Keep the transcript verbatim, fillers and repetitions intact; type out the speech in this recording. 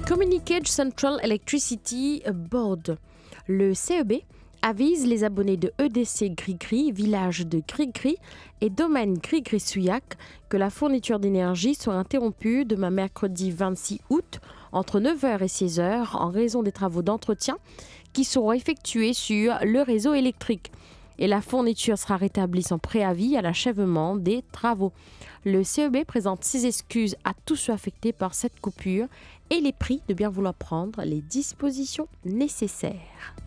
Communicate Central Electricity Board, le C E B, avise les abonnés de E D C Grigri, village de Grigri et domaine Grigri-Souillac que la fourniture d'énergie soit interrompue demain mercredi vingt-six août entre neuf heures et seize heures en raison des travaux d'entretien qui seront effectués sur le réseau électrique. Et la fourniture sera rétablie sans préavis à l'achèvement des travaux. Le C E B présente ses excuses à tous ceux affectés par cette coupure et les prie de bien vouloir prendre les dispositions nécessaires.